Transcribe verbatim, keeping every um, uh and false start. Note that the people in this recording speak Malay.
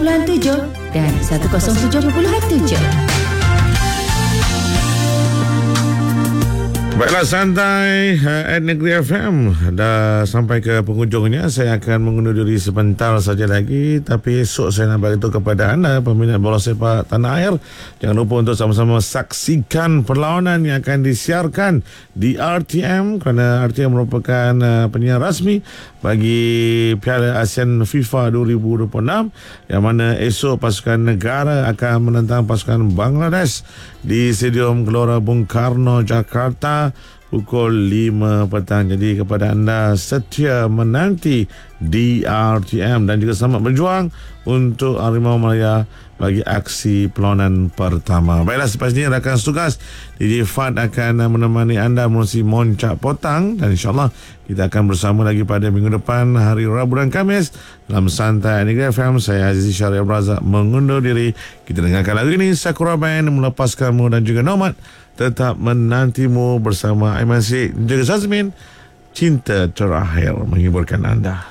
tujuh dan seratus tujuh puluh tujuh. Baiklah, santai at Negeri F M dah sampai ke penghujungnya. Saya akan mengundur diri sebentar saja lagi, tapi esok saya nak beritahu kepada anda peminat bola sepak tanah air, jangan lupa untuk sama-sama saksikan perlawanan yang akan disiarkan di R T M, kerana R T M merupakan uh, penyiar rasmi bagi Piala ASEAN FIFA dua ribu dua puluh enam, yang mana esok pasukan negara akan menentang pasukan Bangladesh di Stadium Gelora Bung Karno, Jakarta pukul lima petang. Jadi kepada anda setia menanti di R T M dan juga selamat berjuang untuk Harimau Malaya bagi aksi perlawanan pertama. Baiklah, selepas ini rakan tugas D J Fad akan menemani anda melalui Moncak Potang, dan insyaAllah kita akan bersama lagi pada minggu depan, hari Rabu dan Khamis dalam Santai Negeri F M. Saya Azizi Syariah Razak mengundur diri. Kita dengarkan lagu ini, Sakura Band melepaskanmu, dan juga Nomad tetap menantimu bersama Aiman Syed dan juga Zazmin. Cinta terakhir menghiburkan anda.